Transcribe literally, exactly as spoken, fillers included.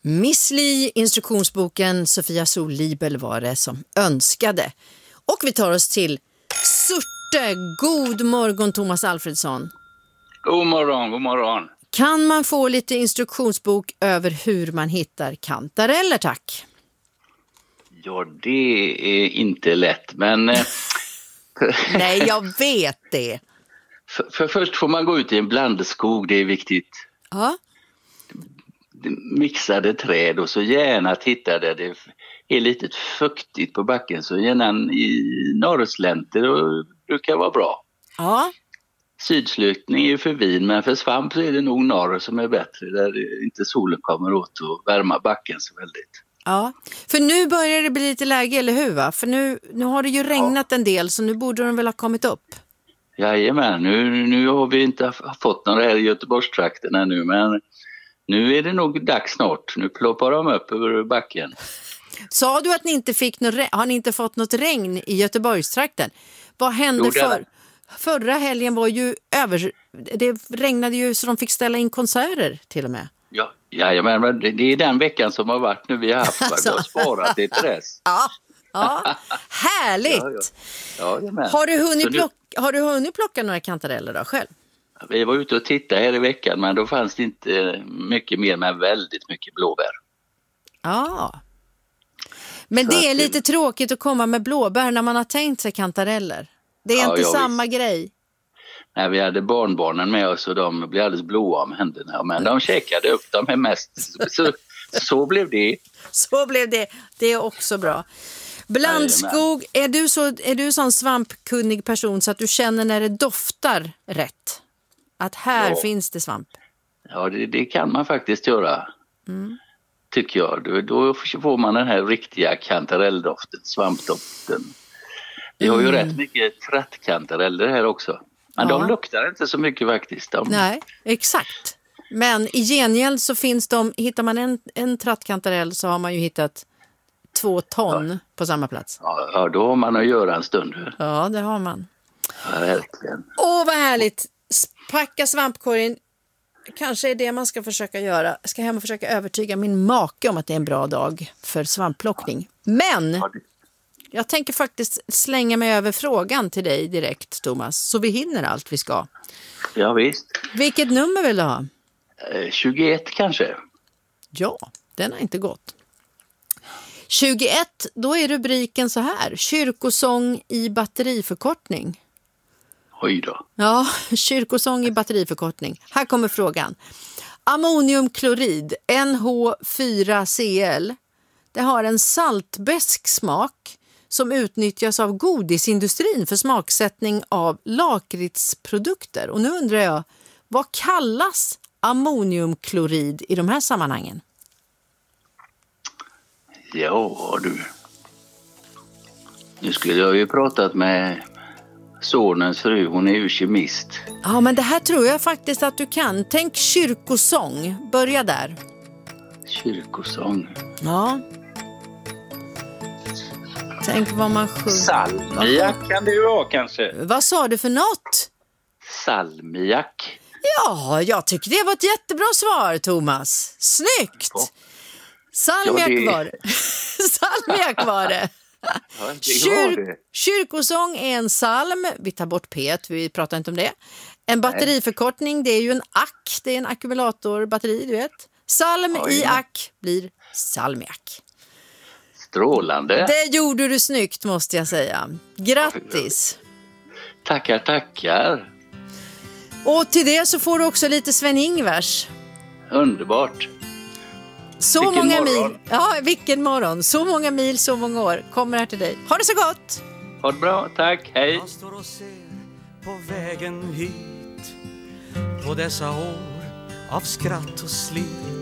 Miss Li, instruktionsboken Sofia Sol-Libel var det som önskade. Och vi tar oss till Surte. God morgon Thomas Alfredsson. God morgon, god morgon. Kan man få lite instruktionsbok över hur man hittar kantareller, tack? Ja, det är inte lätt, men... Nej, jag vet det. För, för först får man gå ut i en blandskog, det är viktigt. Ja. Mixade träd och så gärna titta där det är lite fuktigt på backen, så gärna i norrslänter och brukar vara bra. Ja. Sydslutning är ju för vin, men för svamp så är det nog norr som är bättre, där inte solen kommer åt och värma backen så väldigt. Ja, för nu börjar det bli lite läge, eller hur va? För nu, nu har det ju regnat ja. en del, så nu borde de väl ha kommit upp. Jajamän, nu, nu har vi inte fått några här i Göteborgstrakterna nu, men nu är det nog dags snart. Nu ploppar de upp över backen. Sa du att ni inte fick något re- har ni inte fått något regn i Göteborgstrakten? Vad hände Jo, det... för förra helgen var ju över, det regnade ju så de fick ställa in konserter till och med. Ja, jajamän, men det, det är den veckan som har varit nu vi har haft, alltså. Vi har sparat det till dess. Ja, ja. Härligt! Ja, ja. Ja, har, du hunnit nu... plocka, har du hunnit plocka några kantareller då själv? Vi var ute och tittade här i veckan, men då fanns det inte mycket mer, men väldigt mycket blåbär. Ja. Men så det är lite det... tråkigt att komma med blåbär när man har tänkt sig kantareller. Det är ja, inte samma visst. grej. Nej, vi hade barnbarnen med oss och de blev alldeles blåa om händerna. Men de käkade upp dem här mest. Så, så blev det. Så blev det. Det är också bra. Blandskog, är du så är du sån svampkunnig person så att du känner när det doftar rätt? Att här ja. finns det svamp? Ja, det, det kan man faktiskt göra. Mm. Tycker jag. Då, då får man den här riktiga kantarelldoften, svampdoften. Vi har ju mm. rätt mycket trattkantareller här också. Men ja. de luktar inte så mycket faktiskt. De... Nej, exakt. Men i gengäld så finns de, hittar man en, en trattkantarell så har man ju hittat två ton ja. på samma plats. Ja, ja, då har man att göra en stund. Ja, det har man. Ja, verkligen. Åh, vad härligt. Packa svampkorgen. Kanske är det man ska försöka göra. Jag ska hem och försöka övertyga min make om att det är en bra dag för svampplockning. Men... Ja, det... Jag tänker faktiskt slänga mig över frågan till dig direkt, Thomas, så vi hinner allt vi ska. Ja, visst. Vilket nummer vill du ha? Eh, tjugoett kanske. Ja, den har inte gått. tjugoett, då är rubriken så här. Kyrkosång i batteriförkortning. Oj då. Ja, kyrkosång i batteriförkortning. Här kommer frågan. Ammoniumklorid, N H fyra C L. Det har en saltbesk smak som utnyttjas av godisindustrin för smaksättning av lakritsprodukter. Och nu undrar jag, vad kallas ammoniumklorid i de här sammanhangen? Ja du, nu skulle jag ju pratat med sonens fru, hon är ju kemist. Ja, men det här tror jag faktiskt att du kan. Tänk kyrkosång, börja där. Kyrkosång? Ja. Tänk vad man sjunger. Salmiak kan det ju vara kanske. Vad sa du för något? Salmiak. Ja, jag tycker det var ett jättebra svar, Thomas. Snyggt! Ja. Salmiak ja, det... var det. Salmiak var det. Ja, det Kyr... var det. Kyrkosång är en salm. Vi tar bort P, vi pratar inte om det. En batteriförkortning, det är ju en ack. Det är en ackumulatorbatteri, du vet. Salm ja, i ack blir salmiak. Strålande. Det gjorde du snyggt, måste jag säga. Grattis. Tackar, tackar. Och till det så får du också lite Sven-Ingvars. Underbart. Så vilken många morgon. mil. Ja, vilken morgon. Så många mil, så många år. Kommer här till dig. Ha det så gott. Ha det bra, tack. Hej. Jag står och ser på vägen hit, på dessa år av skratt och slit.